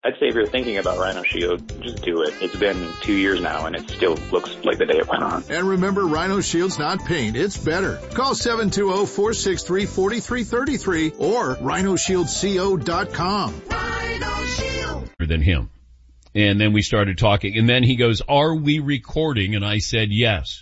I'd say if you're thinking about Rhino Shield, just do it. It's been 2 years now, and it still looks like the day it went on. And remember, Rhino Shield's not paint, it's better. Call 720-463-4333 or rhinosshieldco.com. Rhino Shield. Than him. And then we started talking, and then he goes, "Are we recording?" And I said yes.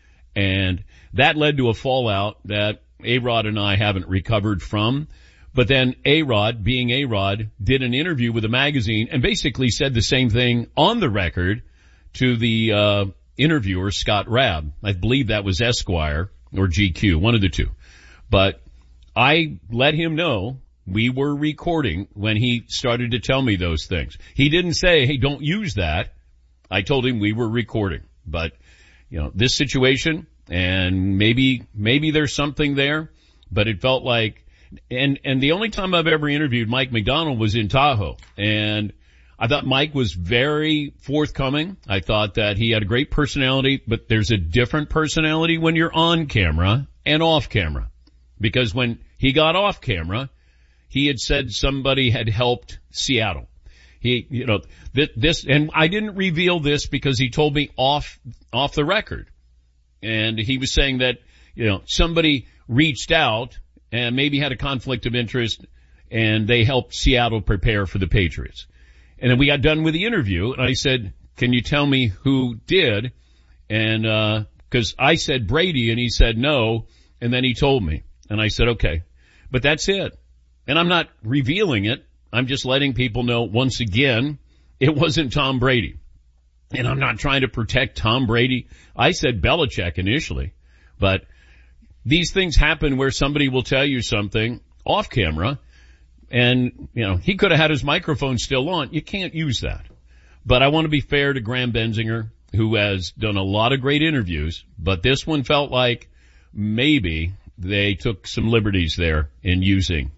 And that led to a fallout that A-Rod and I haven't recovered from. But then A-Rod, being A-Rod, did an interview with a magazine and basically said the same thing on the record to the interviewer, Scott Rabb. I believe that was Esquire or GQ, one of the two. But I let him know we were recording when he started to tell me those things. He didn't say, "Hey, don't use that." I told him we were recording. But, you know, this situation, and maybe there's something there, but it felt like, and the only time I've ever interviewed Mike McDonald was in Tahoe, and I thought Mike was very forthcoming. I thought that he had a great personality, but there's a different personality when you're on camera and off camera. Because when he got off camera, he had said somebody had helped Seattle. He, you know, this, and I didn't reveal this because he told me off the record. And he was saying that, you know, somebody reached out and maybe had a conflict of interest, and they helped Seattle prepare for the Patriots. And then we got done with the interview, and I said, "Can you tell me who did?" And, cause I said Brady, and he said no, and then he told me. And I said, okay. But that's it. And I'm not revealing it. I'm just letting people know, once again, it wasn't Tom Brady. And I'm not trying to protect Tom Brady. I said Belichick initially, but these things happen where somebody will tell you something off camera, and, you know, he could have had his microphone still on. You can't use that. But I want to be fair to Graham Benzinger, who has done a lot of great interviews, but this one felt like maybe they took some liberties there in using.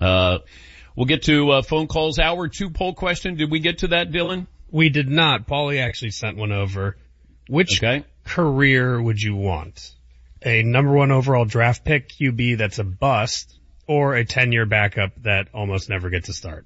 We'll get to phone calls. Hour 2 poll question. Did we get to that, Dylan? We did not. Paulie actually sent one over. Which career would you want? A number 1 overall draft pick QB that's a bust, or a 10-year backup that almost never gets a start?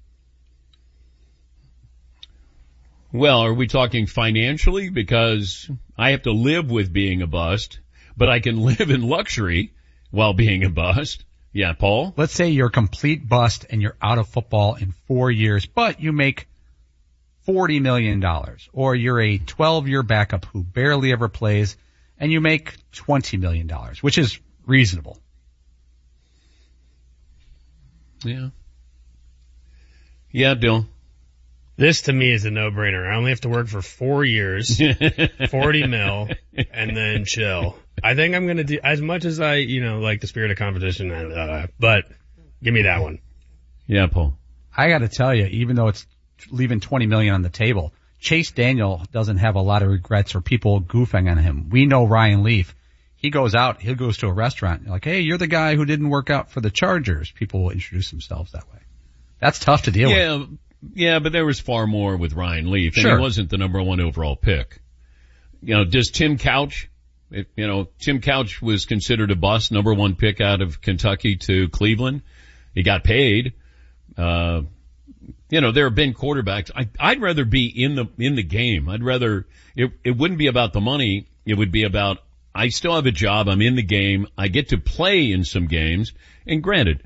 Well, are we talking financially? Because I have to live with being a bust, but I can live in luxury while being a bust. Yeah, Paul? Let's say you're a complete bust and you're out of football in 4 years, but you make $40 million. Or you're a 12-year backup who barely ever plays, and you make $20 million, which is reasonable. Yeah. Yeah, Bill. This to me is a no-brainer. I only have to work for 4 years, 40 mil, and then chill. I think I'm going to do, as much as I, like the spirit of competition, but give me that one. Yeah, Paul. I got to tell you, even though it's leaving $20 million on the table, Chase Daniel doesn't have a lot of regrets or people goofing on him. We know Ryan Leaf. He goes out, he goes to a restaurant. You're like, hey, you're the guy who didn't work out for the Chargers. People will introduce themselves that way. That's tough to deal with. Yeah, but there was far more with Ryan Leaf. And Sure. He wasn't the number 1 overall pick. Does Tim Couch, Tim Couch was considered a bust, number 1 pick out of Kentucky to Cleveland. He got paid. There have been quarterbacks. I'd rather be in the game. I'd rather, it wouldn't be about the money. It would be about, I still have a job. I'm in the game. I get to play in some games. And granted,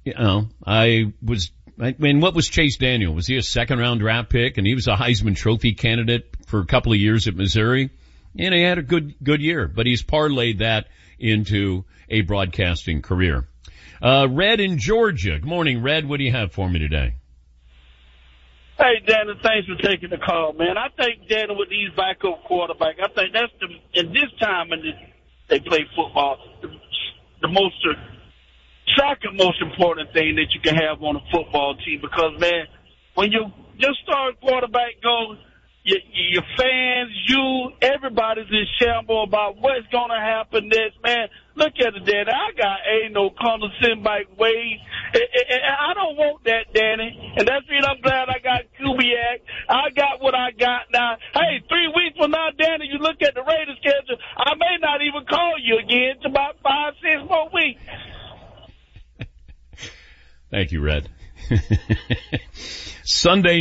what was Chase Daniel? Was he a 2nd-round draft pick? And he was a Heisman Trophy candidate for a couple of years at Missouri. And he had a good year, but he's parlayed that into a broadcasting career. Red in Georgia. Good morning, Red. What do you have for me today? Hey, Danny, thanks for taking the call, man. I think, Danny, with these backup quarterbacks, I think that's in this time they play football, the second most important thing that you can have on a football team, because, man, when your star quarterback goes, your fans, everybody's in shambles about what's going to happen next, man. Look at it, Danny. I got Connor Bike Wade. I don't want that, Danny. And that's the reason I'm glad I got Kubiak. I got what I got now. Hey, 3 weeks from now, Danny, you look at the Raiders schedule, I may not even call you again. It's about 5-6 more weeks. Thank you, Red. Sunday